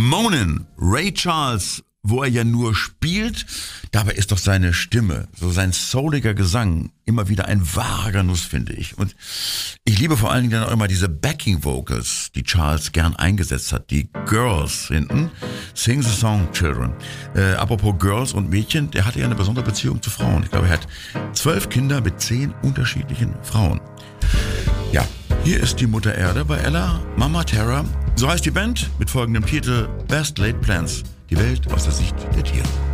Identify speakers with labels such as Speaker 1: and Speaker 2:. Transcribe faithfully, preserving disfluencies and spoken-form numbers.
Speaker 1: Moanin', Ray Charles, wo er ja nur spielt, dabei ist doch seine Stimme, so sein souliger Gesang, immer wieder ein wahrer Genuss, finde ich. Und ich liebe vor allen Dingen dann auch immer diese Backing Vocals, die Charles gern eingesetzt hat, die Girls hinten. Sing the Song, Children. Äh, apropos Girls und Mädchen, der hatte ja eine besondere Beziehung zu Frauen. Ich glaube, er hat zwölf Kinder mit zehn unterschiedlichen Frauen. Ja, hier ist die Mutter Erde bei Ella, Mama Terra. So heißt die Band mit folgendem Titel Best Laid Plans. Die Welt aus der Sicht der Tiere.